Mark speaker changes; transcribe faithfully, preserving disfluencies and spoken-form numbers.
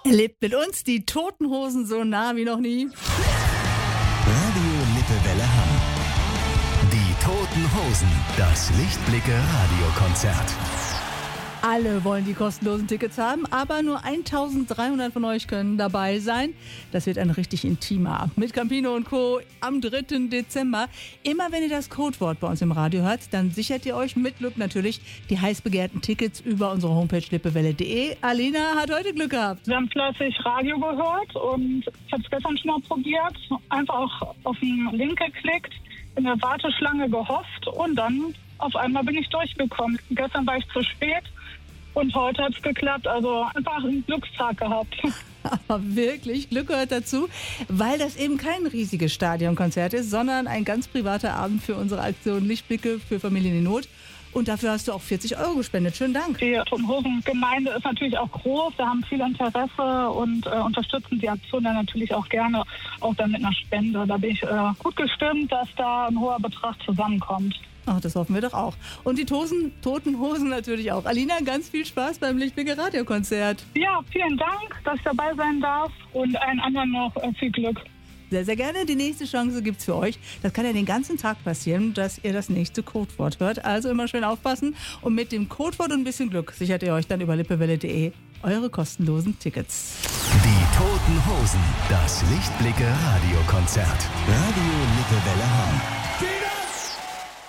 Speaker 1: Erlebt mit uns die Toten Hosen so nah wie noch nie.
Speaker 2: Radio Lippewelle Hamm. Die Toten Hosen. Das Lichtblicke-Radiokonzert.
Speaker 1: Alle wollen die kostenlosen Tickets haben, aber nur eintausenddreihundert von euch können dabei sein. Das wird ein richtig intimer Abend mit Campino und Co. am dritten Dezember. Immer wenn ihr das Codewort bei uns im Radio hört, dann sichert ihr euch mit Glück natürlich die heiß begehrten Tickets über unsere Homepage lippewelle punkt de. Alina hat heute Glück gehabt.
Speaker 3: Wir haben fleißig Radio gehört und ich habe es gestern schon mal probiert. Einfach auch auf den Link geklickt, in der Warteschlange gehofft und dann auf einmal bin ich durchgekommen. Gestern war ich zu spät. Und heute hat es geklappt, also einfach einen Glückstag gehabt.
Speaker 1: Aber wirklich, Glück gehört dazu, weil das eben kein riesiges Stadionkonzert ist, sondern ein ganz privater Abend für unsere Aktion Lichtblicke für Familien in Not. Und dafür hast du auch vierzig Euro gespendet. Schönen Dank.
Speaker 3: Die Toten Hosen Gemeinde ist natürlich auch groß, wir haben viel Interesse und äh, unterstützen die Aktion dann natürlich auch gerne, auch dann mit einer Spende. Da bin ich äh, gut gestimmt, dass da ein hoher Betrag zusammenkommt.
Speaker 1: Ach, das hoffen wir doch auch. Und die Tosen, Toten Hosen natürlich auch. Alina, ganz viel Spaß beim Lichtblicke Radiokonzert.
Speaker 3: Ja, vielen Dank, dass ich dabei sein darf und allen anderen noch äh, viel Glück.
Speaker 1: Sehr, sehr gerne. Die nächste Chance gibt's für euch. Das kann ja den ganzen Tag passieren, dass ihr das nächste Codewort hört. Also immer schön aufpassen. Und mit dem Codewort und ein bisschen Glück sichert ihr euch dann über lippewelle punkt de eure kostenlosen Tickets.
Speaker 2: Die Toten Hosen. Das Lichtblicke Radiokonzert. Radio Lippewelle Hamm.